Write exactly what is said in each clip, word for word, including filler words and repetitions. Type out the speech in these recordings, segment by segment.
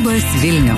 Labas Vilniau.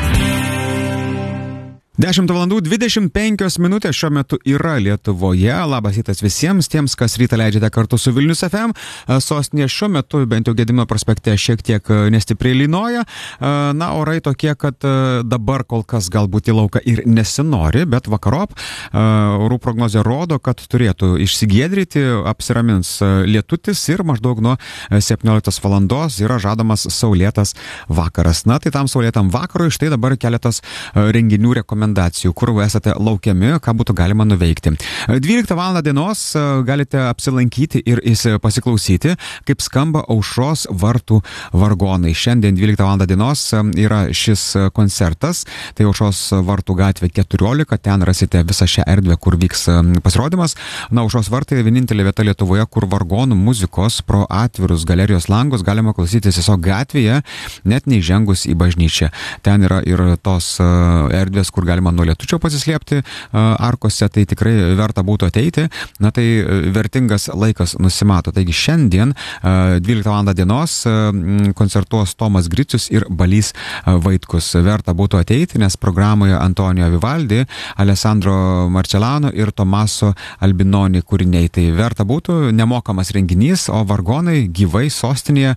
dešimt valandų dvidešimt penkios minutės šiuo metu yra Lietuvoje. Labas rytas visiems tiems, kas rytą leidžiate kartu su Vilnius F M. Sostinė šiuo metu, bent jau Gedimino prospekte, šiek tiek nestipriai lynoja. Na, orai tokie, kad dabar kol kas galbūt į lauką ir nesinori, bet vakarop orų prognozė rodo, kad turėtų išsigiedryti, apsiramins lietutis ir maždaug nuo septynioliktos valandos yra žadamas saulėtas vakaras. Na, tai tam saulėtam vakarui štai dabar keletas renginių rekomendacijų, kur esate laukiami, ką būtų galima nuveikti. dvyliktą valandą dienos galite apsilankyti ir pasiklausyti, kaip skamba Aušros vartų vargonai. Šiandien dvyliktą valandą dienos yra šis koncertas, tai Aušros vartų gatvė keturiolika, ten rasite visą šią erdvę, kur vyks pasirodymas. Na, Aušros vartai vienintelė vieta Lietuvoje, kur vargonų muzikos pro atvirus galerijos langus galima klausytis tiesiog gatvėje, net neįžengus į bažnyčią. Ten yra ir tos erdvės, kur galima nuo lietučio pasislėpti arkose, tai tikrai verta būtų ateiti. Na, tai vertingas laikas nusimato. Taigi šiandien dvyliktą valandą dienos koncertuos Tomas Gricius ir Balys Vaitkus. Verta būtų ateiti, nes programoje Antonijo Vivaldi, Alessandro Marcelano ir Tomaso Albinoni kūriniai. Tai verta būtų, nemokamas renginys, o vargonai gyvai sostinėje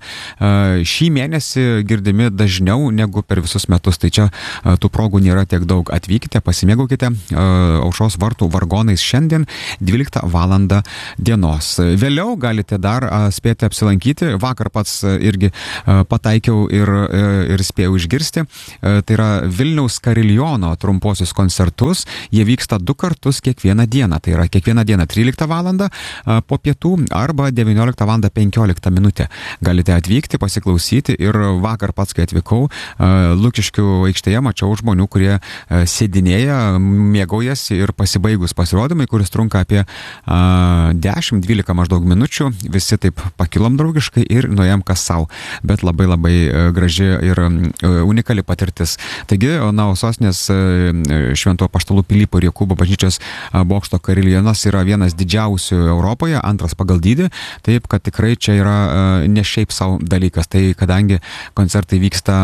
šį mėnesį girdimi dažniau negu per visus metus. Tai čia tų progų nėra tiek daug. Atvykite, pasimėgaukite Aušros vartų vargonais šiandien dvyliktą valandą dienos. Vėliau galite dar spėti apsilankyti. Vakar pats irgi pataikiau ir, ir spėjau išgirsti. Tai yra Vilniaus Kariljono trumposius koncertus. Jie vyksta du kartus kiekvieną dieną. Tai yra kiekvieną dieną tryliktą valandą po pietų arba devynioliktą valandą penkioliktą minutę. Galite atvykti, pasiklausyti ir vakar pats, kai atvykau, Lukiškių aikštėje mačiau žmonių, kurie sėdinėja, mėgaujasi ir pasibaigus pasirodymai, kuris trunka apie dešimt dvylika maždaug minučių, visi taip pakilom draugiškai ir nuėjom kas savo, bet labai labai graži ir unikali patirtis. Taigi, na, sostinės Švento Apaštalų Pilypo ir Jokūbo bažnyčios bokšto Kariljonas yra vienas didžiausių Europoje, antras pagal dydį, taip kad tikrai čia yra ne šiaip savo dalykas. Tai kadangi koncertai vyksta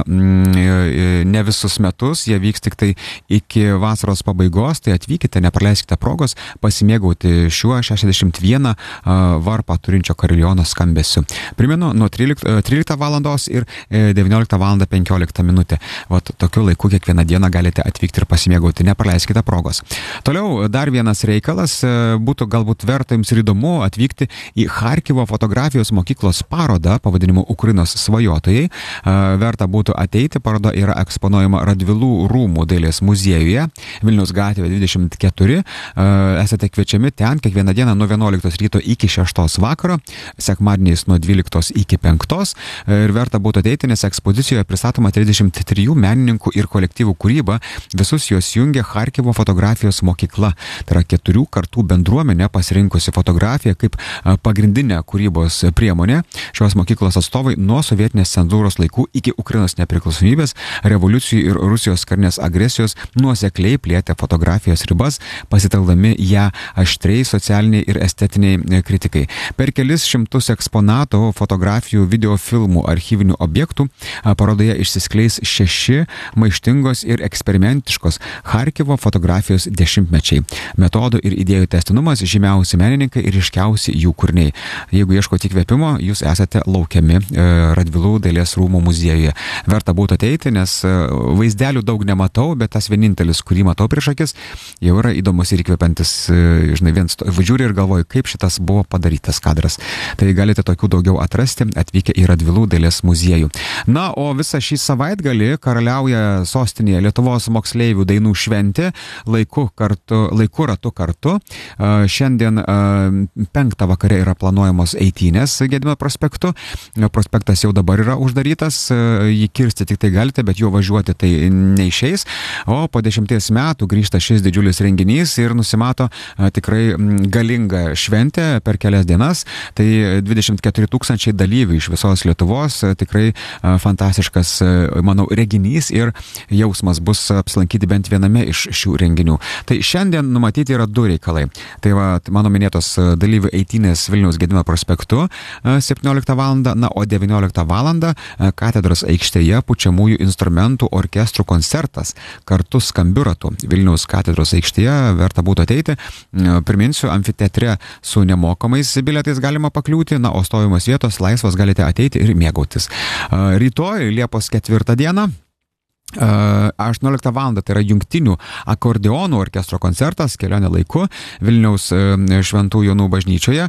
ne visus metus, jie vyks tik tai iki vasaros pabaigos, tai atvykite, nepraleiskite progos pasimėgauti šiuo šešiasdešimt vieną varpą turinčio Kariljono skambesiu. Primenu, nuo tryliktą valandos ir devynioliktą valandą penkioliktą minutę. Vat tokiu laiku kiekvieną dieną galite atvykti ir pasimėgauti, nepraleiskite progos. Toliau dar vienas reikalas, būtų galbūt verta jums ir įdomu atvykti į Charkivo fotografijos mokyklos parodą pavadinimu Ukrainos svajotojai. Verta būtų ateiti, paroda yra eksponuojama Radvilų rūmų dailės muziejuje, Vilniaus gatvė dvidešimt keturi. Esate kviečiami ten kiekvieną dieną nuo vienuoliktos ryto iki šeštos vakaro, sekmadieniais nuo dvyliktos iki penktos. Ir verta būtų ateiti, nes ekspozicijoje pristatoma trisdešimt trijų menininkų ir kolektyvų kūryba. Visus juos jungia Charkivo fotografijos mokykla. Tai yra keturių kartų bendruomenė pasirinkusi fotografiją kaip pagrindinę kūrybos priemonę. Šios mokyklos atstovai nuo sovietinės cenzūros laikų iki Ukrainos nepriklausomybės, revoliucijų ir Rusijos karinės agresijos nuosekliai plėtė fotografijos ribas, pasitelkdami ją aštriai socialiniai ir estetiniai kritikai. Per kelis šimtus eksponatų, fotografijų, videofilmų, archyvinių objektų parodoje išsiskleis šeši maištingos ir eksperimentiškos Charkivo fotografijos dešimtmečiai. Metodų ir idėjų tęstinumas, žymiausi menininkai ir ryškiausi jų kūriniai. Jeigu ieškote įkvėpimo, jūs esate laukiami Radvilų dailės rūmų muziejuje. Verta būtų ateiti, nes vaizdelių daug nematau, bet tas vienintelis, kurį matau prieš akis, jau yra įdomus ir įkvepiantis. Žinai, viens važiūri ir galvoju, kaip šitas buvo padarytas kadras. Tai galite tokių daugiau atrasti atvykę į Radvilų dailės muziejų. Na, o visą šį savaitgalį karaliauja sostinėje Lietuvos moksleivių dainų šventė laiku, kartu, laiku ratu kartu. Šiandien penktą vakare yra planuojamos eitynės Gedimino prospektu. Prospektas jau dabar yra uždarytas, jį kirsti tik tai galite, bet juo važiuoti tai neišeis. O po po dešimties metų grįžta šis didžiulis renginys ir nusimato tikrai galinga šventė per kelias dienas. Tai dvidešimt keturi tūkstančiai dalyvių iš visos Lietuvos, tikrai fantastiškas, manau, reginys ir jausmas bus apsilankyti bent viename iš šių renginių. Tai šiandien numatyti yra du reikalai. Tai va, mano minėtos dalyvių eitynės Vilniaus Gedimino prospektu septynioliktą valandą, na, o devynioliktą valandą katedros aikštėje pučiamųjų instrumentų orkestrų koncertas kartu skambiu ratu. Vilniaus katedros aikštėje verta būtų ateiti. Priminsiu, amfiteatre su nemokamais bilietais galima pakliūti, na, o stovimos vietos laisvos, galite ateiti ir mėgautis. Rytoj, Liepos ketvirtą dieną, aštuonioliktą valandą, tai yra jungtinių akordeonų orkestro koncertas kelionė laiku Vilniaus Šventų Jonų bažnyčioje.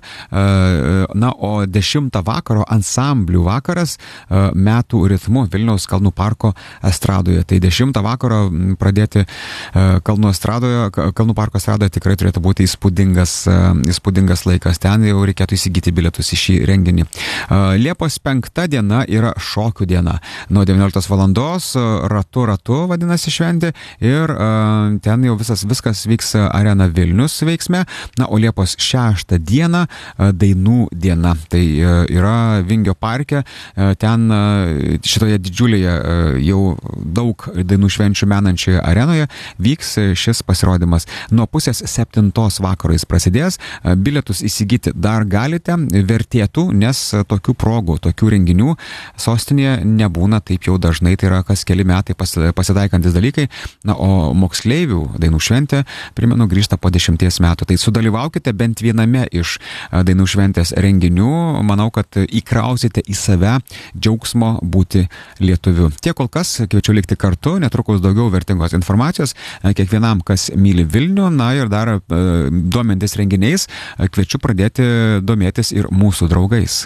Na, o dešimtą vakaro ansamblių vakaras metų ritmu Vilniaus Kalnų parko estradoje. Tai dešimtą vakaro pradėti Kalnų estradoje, Kalnų parko estradoje tikrai turėtų būti įspūdingas, įspūdingas laikas. Ten jau reikėtų įsigyti bilietus į šį renginį. Liepos penkta diena yra šokių diena. Nuo devynioliktos valandos ratu ratu vadinasi šventė ir uh, ten jau visas, viskas vyks Arena Vilnius veiksme. Na, o Liepos šeštą dieną uh, dainų diena. Tai uh, yra Vingio parke. Uh, ten uh, šitoje didžiulėje uh, jau daug dainų švenčių menančioje arenoje vyks šis pasirodymas. Nuo pusės septintos vakaro jis prasidės. Uh, bilietus įsigyti dar galite, vertėtų, nes tokių progų, tokių renginių sostinėje nebūna taip jau dažnai. Tai yra kas keli metai pasidaikantis dalykai. Na, o moksleivių dainų šventė, primenu, grįžta po dešimties metų. Tai sudalyvaukite bent viename iš dainų šventės renginių. Manau, kad įkrausite į save džiaugsmo būti lietuviu. Tiek kol kas, kviečiu likti kartu, netrukus daugiau vertingos informacijos kiekvienam, kas myli Vilnių. Na ir dar domintis renginiais, kviečiu pradėti domėtis ir mūsų draugais.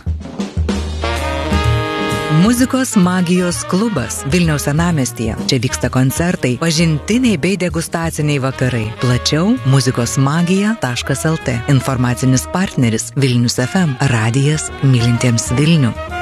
Muzikos magijos klubas Vilniaus senamiestyje. Čia vyksta koncertai, pažintiniai bei degustaciniai vakarai. Plačiau muzikos magija taškas el tė. Informacinis partneris Vilnius ef em, radijas mylintiems Vilnių.